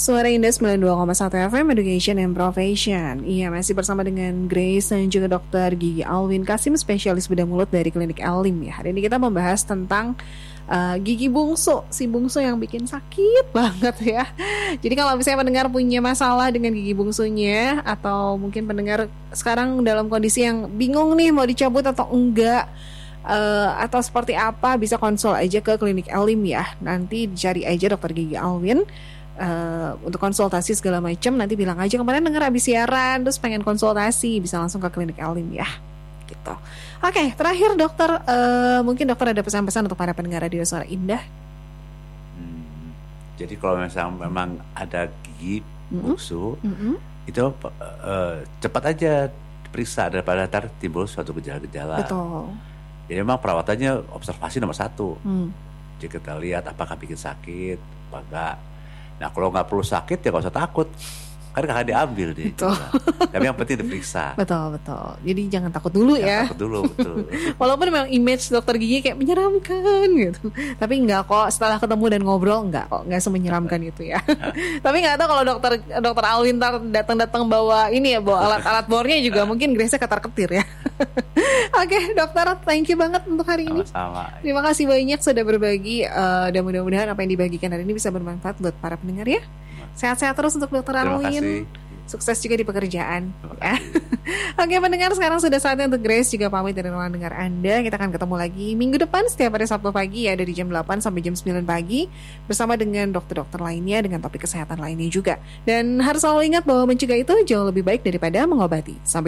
Suara Indah 92,1 FM Education and Profession. Iya, masih bersama dengan Grace dan juga Dr. Gigi Alwin Kasim, spesialis bedah mulut dari Klinik Elim ya. Hari ini kita membahas tentang gigi bungsu, si bungsu yang bikin sakit banget ya. Jadi kalau misalnya pendengar punya masalah dengan gigi bungsunya, atau mungkin pendengar sekarang dalam kondisi yang bingung nih mau dicabut atau enggak, atau seperti apa, bisa konsul aja ke Klinik Elim ya. Nanti cari aja Dr. Gigi Alwin untuk konsultasi segala macam. Nanti bilang aja kemarin dengar habis siaran terus pengen konsultasi, bisa langsung ke Klinik Elim ya gitu. Oke, terakhir dokter, mungkin dokter ada pesan-pesan untuk para pendengar Radio Suara Indah. Jadi kalau misalnya memang ada gigi bungsu, itu cepat aja periksa daripada ntar timbul suatu gejala-gejala. Betul. Jadi memang perawatannya observasi nomor 1. Jadi kita lihat apakah bikin sakit apa enggak. Nah kalau nggak perlu sakit ya nggak usah takut, kan akan diambil deh. Betul. Tapi yang penting diperiksa. Betul. Jadi jangan takut dulu ya. Takut dulu, betul. Walaupun memang image dokter gigi kayak menyeramkan gitu, tapi enggak kok, setelah ketemu dan ngobrol enggak kok, enggak semenyeramkan itu ya. Tapi nggak tahu kalau dokter Alwin datang bawa ini ya, bawa alat bornya juga mungkin Grace ketar-ketir ya. Oke, dokter, thank you banget untuk hari ini. Sama-sama. Terima kasih banyak sudah berbagi, dan mudah-mudahan apa yang dibagikan hari ini bisa bermanfaat buat para pendengar ya. Sehat-sehat terus untuk dokter Alwin. Sukses juga di pekerjaan ya. Oke pendengar, sekarang sudah saatnya untuk Grace juga pamit dari ruang dengar Anda. Kita akan ketemu lagi minggu depan setiap hari Sabtu pagi ya, dari jam 8 sampai jam 9 pagi, bersama dengan dokter-dokter lainnya dengan topik kesehatan lainnya juga. Dan harus selalu ingat bahwa mencegah itu jauh lebih baik daripada mengobati. Sampai